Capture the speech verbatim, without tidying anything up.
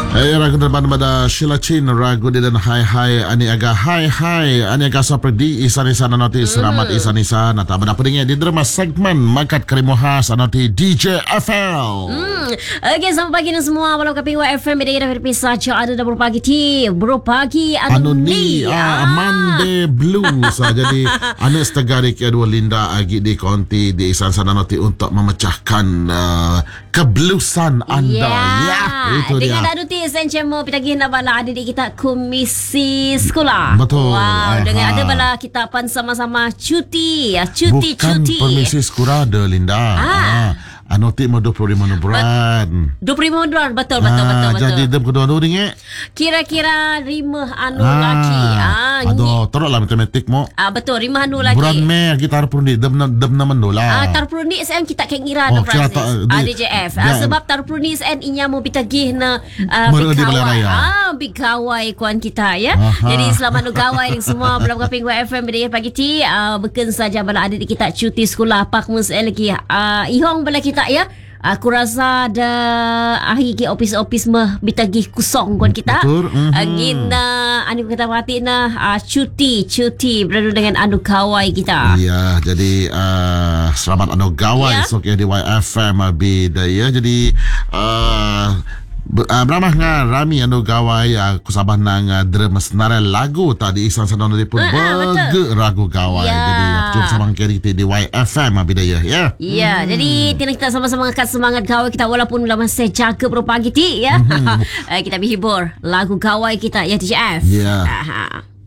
Ay ragu naman mada Sheila Chin ragu din hai hai ani aga hai hai ani aga sa perdi isa ni sana noti selamat isa ni sana ta bada pedingnya di drama segmen makat karimuha sanoti D J F L. Hmm. Okey, selamat pagi ni semua. Walau K P U F M beda kita berpisah ada dah berpagi ti. Berpagi anu ni. Ah, Monday Blues. ah, jadi anu setagari ke dua Linda agi di konti di isan sana noti untuk memecahkan uh, kebluesan anda. Yeah. Ya, itu dengan dia. anu ti sen mo pitagih na bala adik kita komisi sekolah. Betul. Wow, dengan Aha. ada bala kita pan sama-sama cuti. Ya, cuti Bukan cuti. permisi sekolah ada Linda. Ah. Ah. Anu ti mau dua puluh lima bulan. dua puluh lima dolar betul betul Ah, betul betul. Jadi dem kedua dua ringgit. Kira-kira lima anu laki. Ah, aduh, teruk lah matematik mo. Ah betul, lima anu laki. Bulan Mei kita harus pergi dem dem enam dolar. Ah, tarpur ni sen kita kek ngira Oh, na kira Francis. tak- Ah, di- D J F. dia- Ah, sebab tarpur ni sen inya mau pitagih na ah, Meru di Balai Raya. Ah, bigawai kuan kita ya. Aha. Jadi selamat nu gawai ning semua belum kaping F M beda pagi ti. Ah, beken saja bala adik kita cuti sekolah pak mus lagi. Ah, ihong bala kita ya. Aku rasa ada ahi ke office-office mah bitagih kusong kuan kita. Betul. Mhm. Angin na anu kita mati na ah, cuti cuti beradu dengan anu kawai kita. Iya, jadi uh, selamat anu gawai Ya. sok ya di Y F M bida ya. Jadi uh, Uh, beramah nga rami anu gawai uh, kusabah nang uh, drama senara lagu tadi isan sana nanti pun Ah, ah, bege ragu gawai. Ya. Jadi uh, cuba samang kiri di Y F M bida ya. Ya. Ya, hmm. jadi tina kita sama-sama angkat semangat gawai kita walaupun dalam masa jaga berpagi ti ya. Hmm. Eh, kita menghibur lagu gawai kita ya D J F. Ya. Aha.